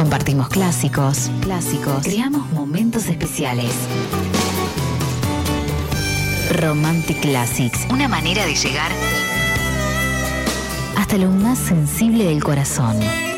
Compartimos clásicos. Creamos momentos especiales. Romantic Classics, una manera de llegar hasta lo más sensible del corazón.